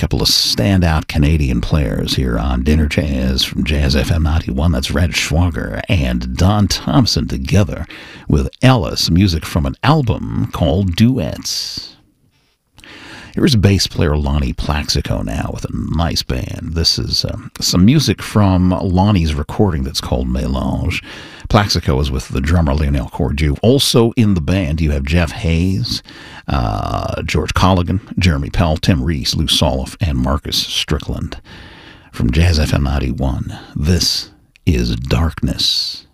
couple of standout Canadian players here on Dinner Jazz from Jazz FM 91. That's Red Schwager and Don Thompson together with Ellis, music from an album called Duets. Here's bass player Lonnie Plaxico now with a nice band. This is some music from Lonnie's recording that's called Mélange. Plaxico is with the drummer Lionel Cordew. Also in the band, you have Jeff Hayes, George Colligan, Jeremy Pell, Tim Reese, Lou Soloff, and Marcus Strickland. From Jazz FM 91, this is Darkness.